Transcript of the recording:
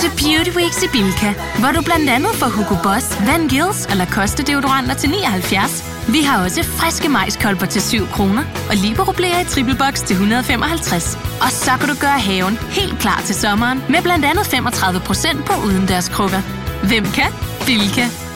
til Beauty Weeks i Bilka, hvor du blandt andet får Hugo Boss, Van Gils og Lacoste deodoranter til 79. Vi har også friske majskolber til 7 kroner og Libero-blæer i triple box til 155. Og så kan du gøre haven helt klar til sommeren med blandt andet 35% på udendørskrukker. Hvem kan? Bilka.